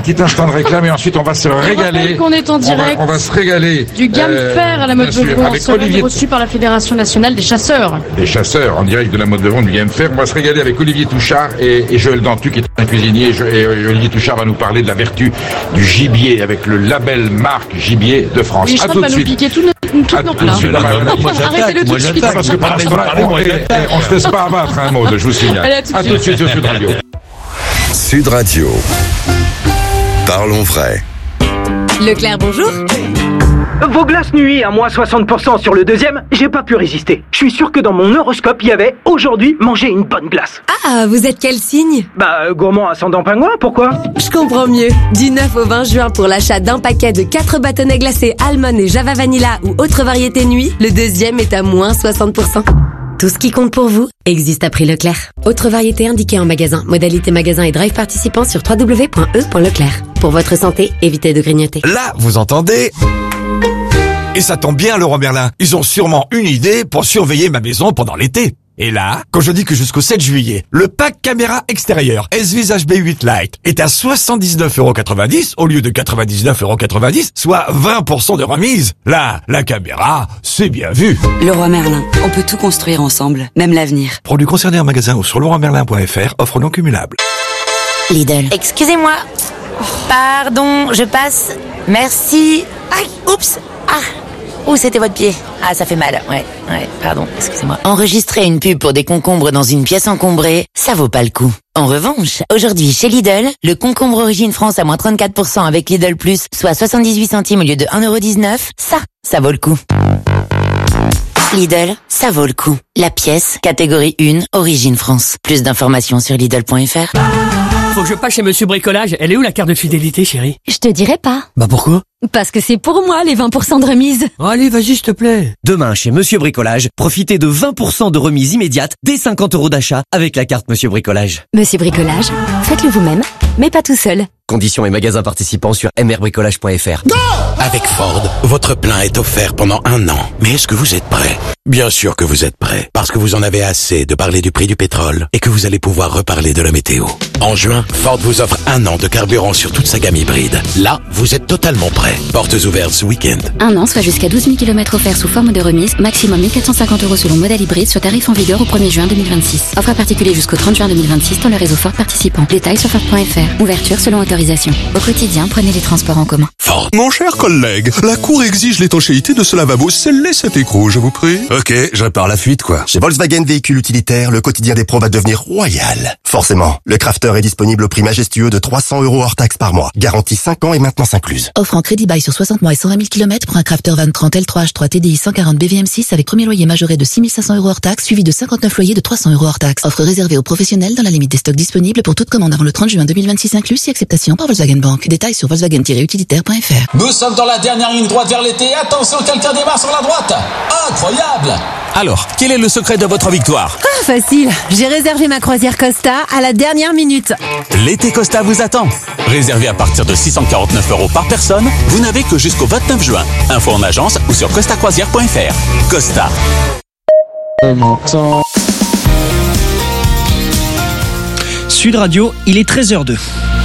petit instant de réclame et ensuite on va se régaler. Qu'on est en direct. On va se régaler. Du gamme fer à la Motte Beuvron, avec Olivier, reçu par la Fédération nationale des chasseurs. Les chasseurs en direct de la Motte Beuvron du gamme fer. On va se régaler avec Olivier Touchard et Joël Dantu qui est un cuisinier. Et Olivier Touchard va nous parler de la vertu du gibier avec le label marque gibier de France. Oui, je crois va nous piquer tout nos plats. Arrêtez-le tout de suite. Parce que on se laisse pas abattre, hein, Maud, je vous signale. À tout de suite sur Sud Radio. Sud Radio. Parlons vrai. Leclerc, bonjour. Vos glaces nuit à moins 60% sur le deuxième, j'ai pas pu résister. Je suis sûr que dans mon horoscope, il y avait « Aujourd'hui, manger une bonne glace ». Ah, vous êtes quel signe ? Gourmand ascendant pingouin, pourquoi ? Je comprends mieux. Du 9 au 20 juin, pour l'achat d'un paquet de 4 bâtonnets glacés Almond et Java Vanilla ou autre variété nuit, le deuxième est à moins 60%. Tout ce qui compte pour vous existe à prix Leclerc. Autre variété indiquée en magasin. Modalité magasin et drive participant sur www.e.leclerc. Pour votre santé, évitez de grignoter. Là, vous entendez ? Et ça tombe bien, Leroy Merlin. Ils ont sûrement une idée pour surveiller ma maison pendant l'été. Et là, quand je dis que jusqu'au 7 juillet, le pack caméra extérieure S-Vis HB8 Lite est à 79,90€ au lieu de 99,90€, soit 20% de remise. Là, la caméra, c'est bien vu. Leroy Merlin, on peut tout construire ensemble, même l'avenir. Produits concernés en magasin ou sur leroymerlin.fr, offre non cumulable. Lidl. Excusez-moi. Pardon, je passe. Merci. Aïe, oups. Ah. Où c'était votre pied? Ah, ça fait mal. Ouais, pardon, excusez-moi. Enregistrer une pub pour des concombres dans une pièce encombrée, ça vaut pas le coup. En revanche, aujourd'hui, chez Lidl, le concombre Origine France à moins 34% avec Lidl Plus, soit 78 centimes au lieu de 1,19€, ça vaut le coup. Lidl, ça vaut le coup. La pièce, catégorie 1, Origine France. Plus d'informations sur Lidl.fr. Faut que je passe chez Monsieur Bricolage. Elle est où la carte de fidélité, chérie? Je te dirai pas. Bah pourquoi? Parce que c'est pour moi les 20% de remise. Oh, allez, vas-y, s'il te plaît. Demain, chez Monsieur Bricolage, profitez de 20% de remise immédiate dès 50€ d'achat avec la carte Monsieur Bricolage. Monsieur Bricolage, faites-le vous-même, mais pas tout seul. Conditions et magasins participants sur mrbricolage.fr. Avec Ford, votre plein est offert pendant 1 an. Mais est-ce que vous êtes prêt? Bien sûr que vous êtes prêt, parce que vous en avez assez de parler du prix du pétrole et que vous allez pouvoir reparler de la météo. En juin, Ford vous offre 1 an de carburant sur toute sa gamme hybride. Là, vous êtes totalement prêt. Portes ouvertes ce week-end. 1 an, soit jusqu'à 12 000 km offerts sous forme de remise, maximum 1 450€ selon modèle hybride sur tarif en vigueur au 1er juin 2026. Offre à particulier jusqu'au 30 juin 2026 dans le réseau Ford participant. Détails sur Ford.fr. Ouverture selon autorisation. Au quotidien, prenez les transports en commun. Ford. Mon cher collègue, la Cour exige l'étanchéité de ce lavabo. Scellez cet écrou, je vous prie. Ok, je répare la fuite, quoi. Chez Volkswagen Véhicules Utilitaires, le quotidien des pros va devenir royal. Forcément, le Crafter est disponible au prix majestueux de 300€ hors taxe par mois. Garantie 5 ans et maintenance incluse. Offre en crédit bail sur 60 mois et 120 000 km pour un Crafter Van 30 L3 H3 TDI 140 BVM6 avec premier loyer majoré de 6 500€ hors taxe, suivi de 59 loyers de 300€ hors taxe. Offre réservée aux professionnels dans la limite des stocks disponibles pour toute commande avant le 30 juin 2026 inclus, si acceptation par Volkswagen Bank. Détails sur volkswagen-utilitaire.fr. Nous sommes dans la dernière ligne droite vers l'été. Attention, quelqu'un démarre sur la droite. Incroyable! Alors, quel est le secret de votre victoire? Ah, facile. J'ai réservé ma croisière Costa à la dernière minute. L'été Costa vous attend. Réservé à partir de 649€ par personne, vous n'avez que jusqu'au 29 juin. Info en agence ou sur costacroisière.fr. Costa. Sud Radio, il est 13h02.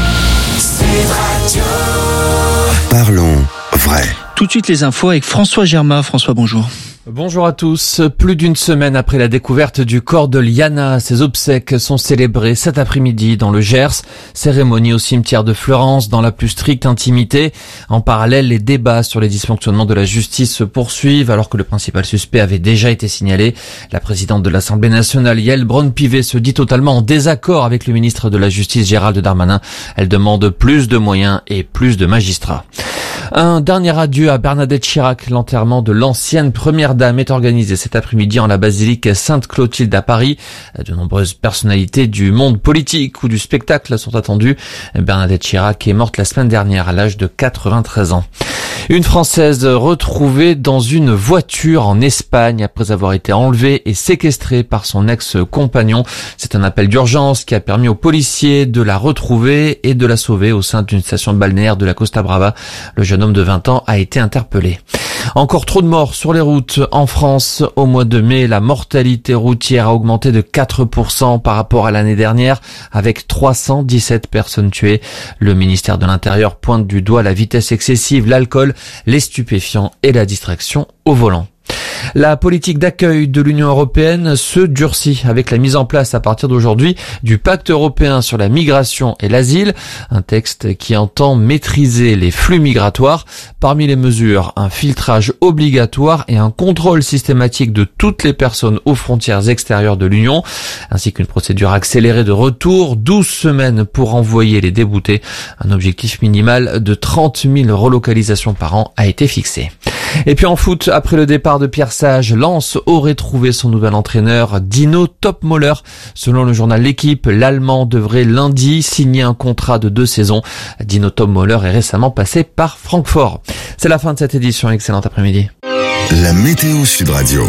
Parlons vrai. Tout de suite les infos avec François Germain. François, bonjour. Bonjour à tous. Plus d'une semaine après la découverte du corps de Liana, ses obsèques sont célébrées cet après-midi dans le Gers. Cérémonie au cimetière de Fleurance dans la plus stricte intimité. En parallèle, les débats sur les dysfonctionnements de la justice se poursuivent alors que le principal suspect avait déjà été signalé. La présidente de l'Assemblée nationale, Yael Braun-Pivet, se dit totalement en désaccord avec le ministre de la Justice, Gérald Darmanin. Elle demande plus de moyens et plus de magistrats. Un dernier adieu à Bernadette Chirac. L'enterrement de l'ancienne première dame est organisé cet après-midi en la basilique Sainte-Clotilde à Paris. De nombreuses personnalités du monde politique ou du spectacle sont attendues. Bernadette Chirac est morte la semaine dernière à l'âge de 93 ans. Une Française retrouvée dans une voiture en Espagne après avoir été enlevée et séquestrée par son ex-compagnon. C'est un appel d'urgence qui a permis aux policiers de la retrouver et de la sauver au sein d'une station balnéaire de la Costa Brava. Le jeune homme de 20 ans a été interpellé. Encore trop de morts sur les routes en France. Au mois de mai, la mortalité routière a augmenté de 4% par rapport à l'année dernière, avec 317 personnes tuées. Le ministère de l'Intérieur pointe du doigt la vitesse excessive, l'alcool, les stupéfiants et la distraction au volant. La politique d'accueil de l'Union européenne se durcit avec la mise en place à partir d'aujourd'hui du pacte européen sur la migration et l'asile, un texte qui entend maîtriser les flux migratoires. Parmi les mesures, un filtrage obligatoire et un contrôle systématique de toutes les personnes aux frontières extérieures de l'Union, ainsi qu'une procédure accélérée de retour, 12 semaines pour envoyer les déboutés. Un objectif minimal de 30 000 relocalisations par an a été fixé. Et puis en foot, après le départ de Pierre Sage, Lens aurait trouvé son nouvel entraîneur, Dino Topmöller. Selon le journal L'Équipe, l'Allemand devrait lundi signer un contrat de 2 saisons. Dino Topmöller est récemment passé par Francfort. C'est la fin de cette édition. Excellent après-midi. La météo Sud Radio.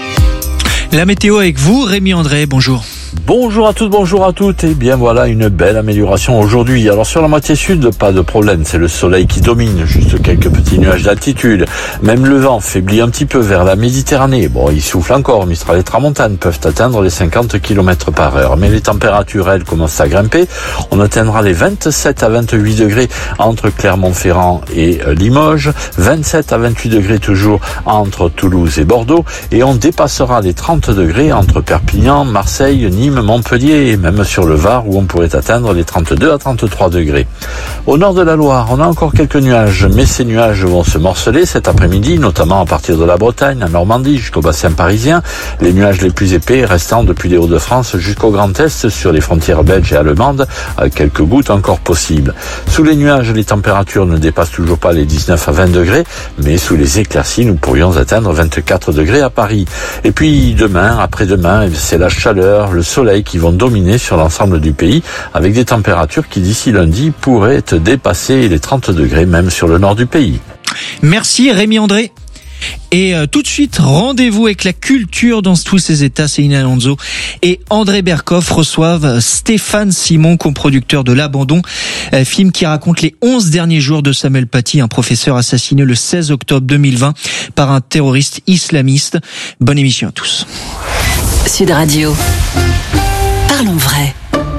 La météo avec vous, Rémi André, bonjour. Bonjour à tous, bonjour à toutes. Et bien voilà, une belle amélioration aujourd'hui. Alors sur la moitié sud, pas de problème, c'est le soleil qui domine, juste quelques petits nuages d'altitude. Même le vent faiblit un petit peu vers la Méditerranée. Bon, il souffle encore, Mistral et Tramontane peuvent atteindre les 50 km par heure. Mais les températures, elles, commencent à grimper. On atteindra les 27 à 28 degrés entre Clermont-Ferrand et Limoges, 27 à 28 degrés toujours entre Toulouse et Bordeaux, et on dépassera les 30 degrés entre Perpignan, Marseille, Nîmes, Montpellier et même sur le Var où on pourrait atteindre les 32 à 33 degrés. Au nord de la Loire, on a encore quelques nuages, mais ces nuages vont se morceler cet après-midi, notamment à partir de la Bretagne, la Normandie jusqu'au bassin parisien. Les nuages les plus épais restant depuis les Hauts-de-France jusqu'au Grand Est sur les frontières belges et allemandes, avec quelques gouttes encore possibles. Sous les nuages, les températures ne dépassent toujours pas les 19 à 20 degrés, mais sous les éclaircies, nous pourrions atteindre 24 degrés à Paris. Et puis demain, après-demain, c'est la chaleur, le soleil qui vont dominer sur l'ensemble du pays, avec des températures qui d'ici lundi pourraient dépasser les 30 degrés même sur le nord du pays. Merci Rémi André. Et tout de suite, rendez-vous avec la culture dans tous ses états. Céline Alonso et André Berkoff reçoivent Stéphane Simon, coproducteur de L'Abandon, film qui raconte les 11 derniers jours de Samuel Paty, un professeur assassiné le 16 octobre 2020 par un terroriste islamiste. Bonne émission à tous. Sud Radio. Parlons vrai.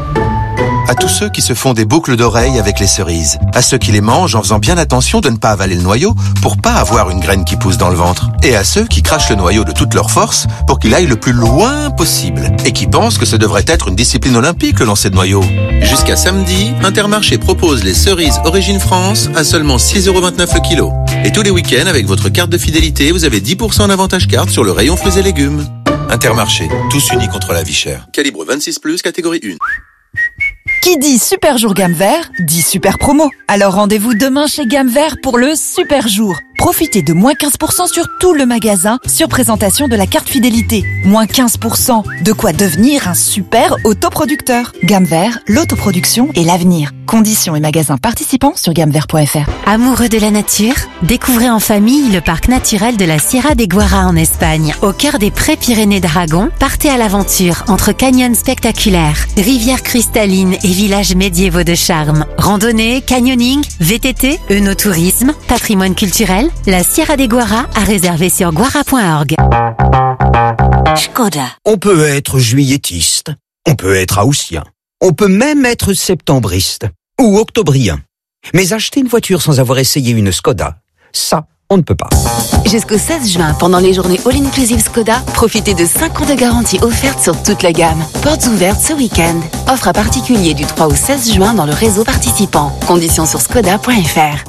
À tous ceux qui se font des boucles d'oreilles avec les cerises. À ceux qui les mangent en faisant bien attention de ne pas avaler le noyau pour pas avoir une graine qui pousse dans le ventre. Et à ceux qui crachent le noyau de toute leur force pour qu'il aille le plus loin possible. Et qui pensent que ça devrait être une discipline olympique, le lancer de noyau. Jusqu'à samedi, Intermarché propose les cerises Origine France à seulement 6,29€ le kilo. Et tous les week-ends, avec votre carte de fidélité, vous avez 10% d'avantage carte sur le rayon fruits et légumes. Intermarché, tous unis contre la vie chère. Calibre 26+, catégorie 1. Qui dit super jour gamme vert, dit super promo. Alors rendez-vous demain chez Gamme Vert pour le super jour. Profitez de moins 15% sur tout le magasin sur présentation de la carte fidélité. Moins 15%, de quoi devenir un super autoproducteur. Gamme Vert, l'autoproduction et l'avenir. Conditions et magasins participants sur gammevert.fr. Amoureux de la nature, découvrez en famille le parc naturel de la Sierra de Guara en Espagne. Au cœur des Pré-Pyrénées d'Aragon, partez à l'aventure entre canyons spectaculaires, rivières cristallines et villages médiévaux de charme. Randonnée, canyoning, VTT, œnotourisme, patrimoine culturel, la Sierra de Guara à réserver sur guara.org. Škoda. On peut être juilletiste, on peut être haussien, on peut même être septembriste ou octobrien. Mais acheter une voiture sans avoir essayé une Škoda, ça, on ne peut pas. Jusqu'au 16 juin, pendant les journées All-Inclusive Škoda, profitez de 5 ans de garantie offerte sur toute la gamme. Portes ouvertes ce week-end. Offre à particulier du 3 au 16 juin dans le réseau participant. Conditions sur škoda.fr.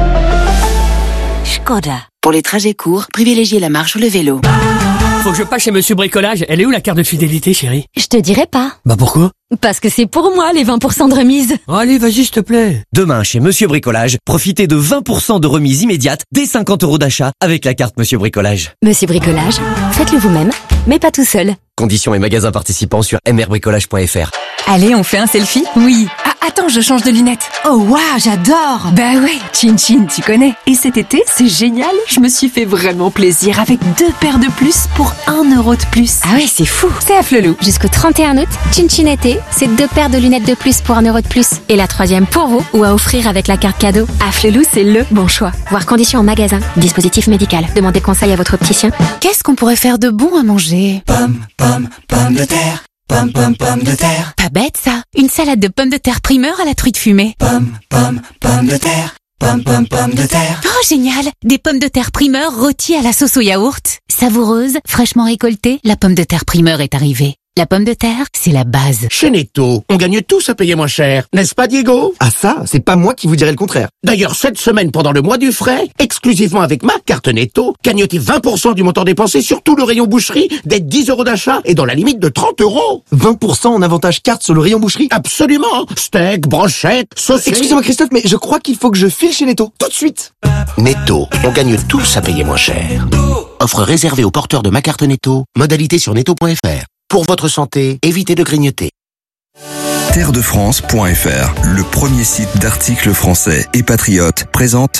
Škoda. Pour les trajets courts, privilégiez la marche ou le vélo. Faut que je passe chez Monsieur Bricolage. Elle est où la carte de fidélité, chérie? Je te dirai pas. Bah pourquoi? Parce que c'est pour moi les 20% de remise. Allez, vas-y, s'il te plaît. Demain, chez Monsieur Bricolage, profitez de 20% de remise immédiate dès 50€ d'achat avec la carte Monsieur Bricolage. Monsieur Bricolage, faites-le vous-même, mais pas tout seul. Conditions et magasins participants sur mrbricolage.fr. Allez, on fait un selfie? Oui. Ah, attends, je change de lunettes. Oh, waouh, j'adore. Bah ouais, Chin Chin, tu connais. Et cet été, c'est génial. Je me suis fait vraiment plaisir avec 2 paires de plus pour 1€ de plus. Ah ouais, c'est fou. C'est à Flelou. Jusqu'au 31 août, Chin Chin été, idée, c'est 2 paires de lunettes de plus pour 1 euro de plus. Et la 3e pour vous ou à offrir avec la carte cadeau. Afflelou, c'est le bon choix. Voir conditions en magasin. Dispositif médical. Demandez conseil à votre opticien. Qu'est-ce qu'on pourrait faire de bon à manger? Pommes de terre. Pommes de terre. Pas bête ça. Une salade de pommes de terre primeur à la truite fumée. Pommes de terre. Pommes de terre. Oh génial. Des pommes de terre primeur rôties à la sauce au yaourt. Savoureuse, fraîchement récoltée, la pomme de terre primeur est arrivée. La pomme de terre, c'est la base. Chez Netto, on gagne tous à payer moins cher, n'est-ce pas Diego? Ah ça, c'est pas moi qui vous dirais le contraire. D'ailleurs, cette semaine, pendant le mois du frais, exclusivement avec ma carte Netto, gagnez 20% du montant dépensé sur tout le rayon boucherie, des 10 euros d'achat et dans la limite de 30 euros. 20% en avantage carte sur le rayon boucherie? Absolument. Steak, brochette, saucisse. Excusez-moi Christophe, mais je crois qu'il faut que je file chez Netto, tout de suite. Netto, on gagne tous à payer moins cher. Offre réservée aux porteurs de ma carte Netto, modalité sur netto.fr. Pour votre santé, évitez de grignoter. Terredefrance.fr, le premier site d'articles français et patriotes, présente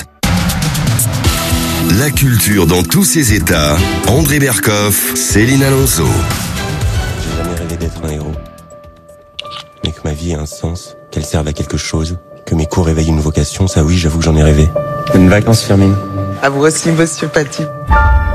la culture dans tous ses états. André Berkoff, Céline Alonso. J'ai jamais rêvé d'être un héros. Mais que ma vie ait un sens, qu'elle serve à quelque chose, que mes cours éveillent une vocation, ça oui, j'avoue que j'en ai rêvé. Bonnes vacances, Firmine. À vous aussi, monsieur Paty.